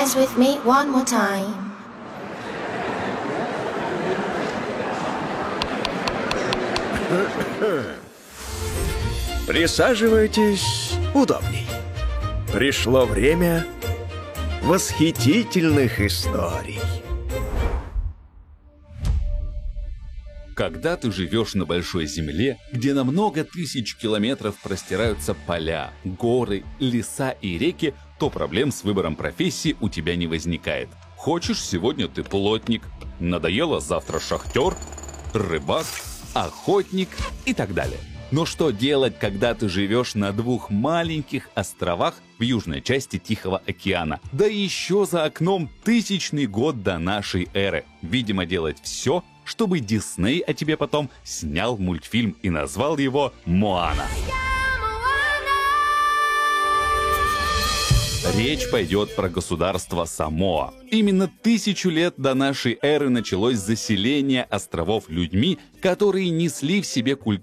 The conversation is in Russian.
dance with me one more time. Присаживайтесь удобней. Пришло время восхитительных историй. Когда ты живешь на большой земле, где на много тысяч километров простираются поля, горы, леса и реки, то проблем с выбором профессии у тебя не возникает. Хочешь, сегодня ты плотник, надоело завтра шахтер, рыбак, охотник и так далее. Но что делать, когда ты живешь на 2 маленьких островах в южной части Тихого океана? Да еще за окном 1000 год до нашей эры. Видимо, делать все, чтобы Дисней о тебе потом снял мультфильм и назвал его «Моана». Речь пойдет про государство Самоа. Именно 1000 лет до нашей эры началось заселение островов людьми, которые несли в себе культуру